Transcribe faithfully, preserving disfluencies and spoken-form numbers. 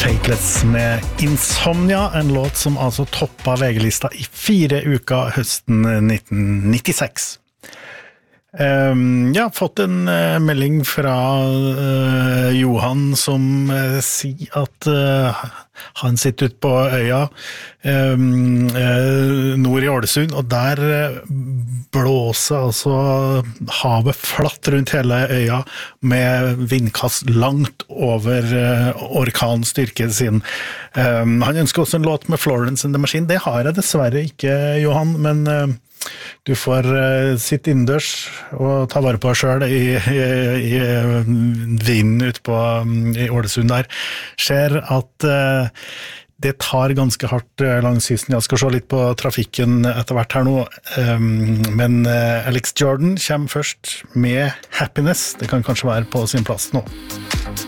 Shapeless med Insomnia, en låt som altså toppet V G-lista i fire uker høsten nitten nittiseks. Um, jeg har fått en uh, melding fra uh, Johan som uh, sier at uh, han sitter ute på øya um, uh, nord i Ålesund, og der uh, blåser altså havet flatt rundt hele øya med vindkast langt over uh, orkanstyrke sin. Um, han ønsker også en låt med Florence and the Machine. Det har jeg dessverre ikke, Johan, men uh, du får uh, sitte innendørs og ta vare på deg selv i, i, i vinden ute på um, i Ålesund der. Ser at uh, det tar ganske hardt uh, langs kysten. Jeg skal se litt på trafikken etter hvert her nå. Um, men uh, Alex Jordan kommer først med Happiness. Det kan kanskje være på sin plass nå.